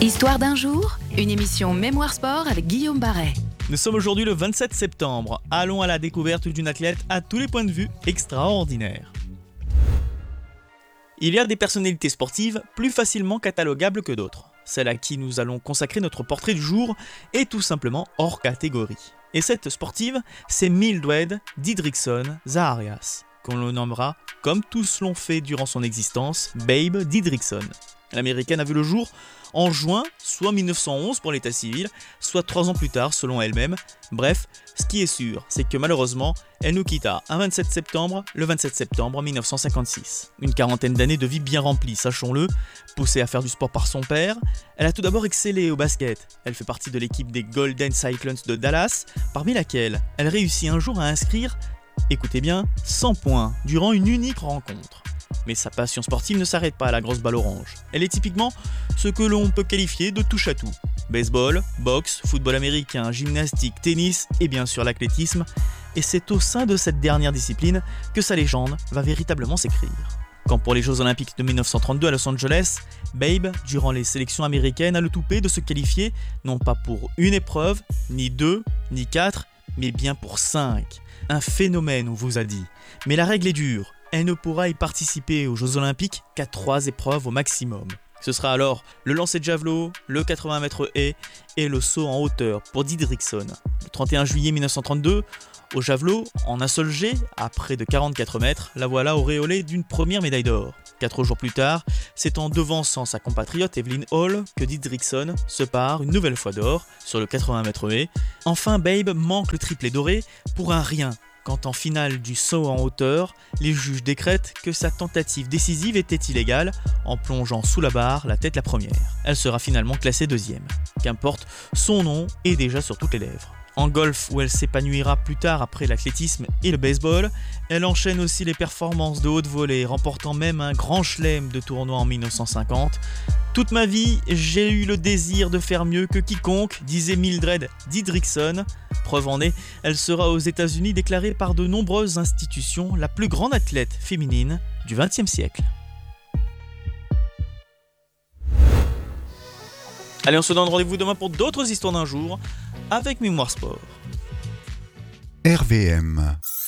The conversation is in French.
Histoire d'un jour, une émission Mémoire Sport avec Guillaume Barret. Nous sommes aujourd'hui le 27 septembre. Allons à la découverte d'une athlète à tous les points de vue extraordinaire. Il y a des personnalités sportives plus facilement catalogables que d'autres. Celle à qui nous allons consacrer notre portrait du jour est tout simplement hors catégorie. Et cette sportive, c'est Mildred Didrikson Zaharias, qu'on le nommera, comme tous l'ont fait durant son existence, Babe Didrikson. L'américaine a vu le jour en juin, soit 1911 pour l'état civil, soit 3 ans plus tard selon elle-même. Bref, ce qui est sûr, c'est que malheureusement, elle nous quitta le 27 septembre 1956. Une quarantaine d'années de vie bien remplie, sachons-le. Poussée à faire du sport par son père, elle a tout d'abord excellé au basket. Elle fait partie de l'équipe des Golden Cyclones de Dallas, parmi laquelle elle réussit un jour à inscrire, écoutez bien, 100 points durant une unique rencontre. Mais sa passion sportive ne s'arrête pas à la grosse balle orange. Elle est typiquement ce que l'on peut qualifier de touche-à-tout. Baseball, boxe, football américain, gymnastique, tennis et bien sûr l'athlétisme. Et c'est au sein de cette dernière discipline que sa légende va véritablement s'écrire. Quand pour les Jeux Olympiques de 1932 à Los Angeles, Babe, durant les sélections américaines, a le toupet de se qualifier non pas pour une épreuve, ni 2, ni 4, mais bien pour 5. Un phénomène, on vous a dit. Mais la règle est dure. Elle ne pourra y participer aux Jeux Olympiques qu'à 3 épreuves au maximum. Ce sera alors le lancer de javelot, le 80 mètres haies et le saut en hauteur pour Didrikson. Le 31 juillet 1932, au javelot, en un seul jet, à près de 44 mètres, la voilà auréolée d'une première médaille d'or. 4 jours plus tard, c'est en devançant sa compatriote Evelyn Hall que Didrikson se pare une nouvelle fois d'or sur le 80 mètres haies. Enfin, Babe manque le triplé doré pour un rien. Quand en finale du saut en hauteur, les juges décrètent que sa tentative décisive était illégale en plongeant sous la barre la tête la première. Elle sera finalement classée deuxième. Qu'importe, son nom est déjà sur toutes les lèvres. En golf, où elle s'épanouira plus tard après l'athlétisme et le baseball, elle enchaîne aussi les performances de haute volée, remportant même un grand chelem de tournoi en 1950. Toute ma vie, j'ai eu le désir de faire mieux que quiconque, disait Mildred Didrikson. Preuve en est, elle sera aux États-Unis déclarée par de nombreuses institutions la plus grande athlète féminine du XXe siècle. Allez, on se donne rendez-vous demain pour d'autres histoires d'un jour avec Mémoire Sport. RVM